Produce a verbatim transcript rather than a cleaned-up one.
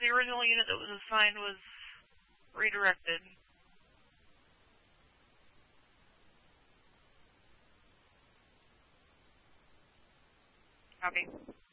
the original unit that was assigned was redirected. Copy.